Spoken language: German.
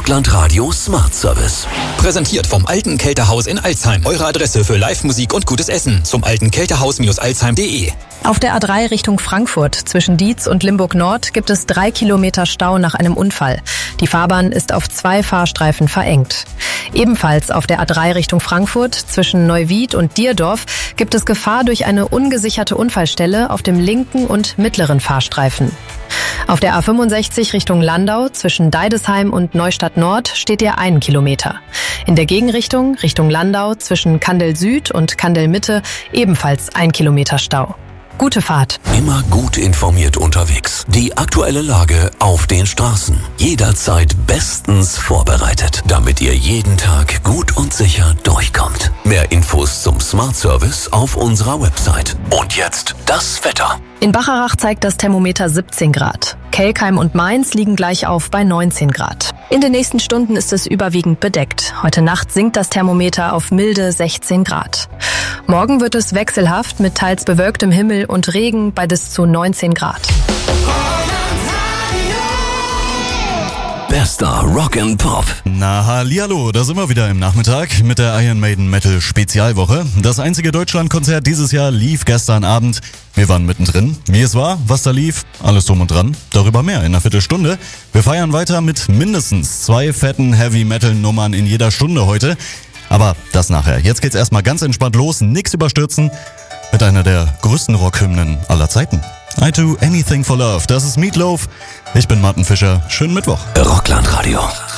Rockland Radio Smart Service. Präsentiert vom Alten Kältehaus in Alzheim. Eure Adresse für Live-Musik und gutes Essen. Zum altenkältehaus-alzheim.de. Auf der A3 Richtung Frankfurt zwischen Dietz und Limburg Nord gibt es 3 Kilometer Stau nach einem Unfall. Die Fahrbahn ist auf 2 Fahrstreifen verengt. Ebenfalls auf der A3 Richtung Frankfurt zwischen Neuwied und Dierdorf gibt es Gefahr durch eine ungesicherte Unfallstelle auf dem linken und mittleren Fahrstreifen. Auf der A65 Richtung Landau zwischen Deidesheim und Neustadt Nord steht ihr 1 Kilometer. In der Gegenrichtung Richtung Landau zwischen Kandel Süd und Kandel Mitte ebenfalls 1 Kilometer Stau. Gute Fahrt. Immer gut informiert unterwegs. Die aktuelle Lage auf den Straßen. Jederzeit bestens vorbereitet, damit ihr jeden Tag gut und sicher durchkommt. Mehr Infos zum Smart Service auf unserer Website. Und jetzt das Wetter. In Bacharach zeigt das Thermometer 17 Grad. Kelkheim und Mainz liegen gleich auf bei 19 Grad. In den nächsten Stunden ist es überwiegend bedeckt. Heute Nacht sinkt das Thermometer auf milde 16 Grad. Morgen wird es wechselhaft mit teils bewölktem Himmel und Regen bei bis zu 19 Grad. Bester Rock and Pop. Na hallihallo, da sind wir wieder im Nachmittag mit der Iron Maiden Metal Spezialwoche. Das einzige Deutschlandkonzert dieses Jahr lief gestern Abend. Wir waren mittendrin. Wie es war, was da lief, alles drum und dran. Darüber mehr in einer Viertelstunde. Wir feiern weiter mit mindestens 2 fetten Heavy-Metal-Nummern in jeder Stunde heute. Aber das nachher. Jetzt geht's erstmal ganz entspannt los, nix überstürzen mit einer der größten Rockhymnen aller Zeiten. I Do Anything for Love. Das ist Meatloaf. Ich bin Martin Fischer. Schönen Mittwoch. Rockland Radio.